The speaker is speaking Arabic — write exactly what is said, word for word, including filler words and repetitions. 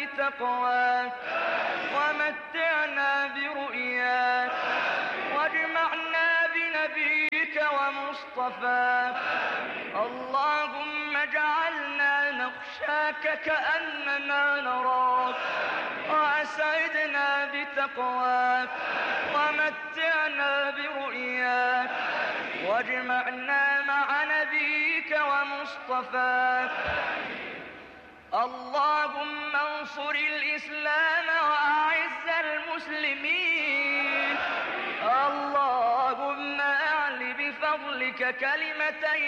بتقواك ومتعنا برؤياك واجمعنا بنبيك ومصطفاك. اللهم اجعلنا نخشاك كأننا نراك وأسعدنا بتقواك ومتعنا برؤياك واجمعنا مع نبيك ومصطفاك. اللهم انصر الإسلام وأعز المسلمين. اللهم أعل بفضلك كلمتي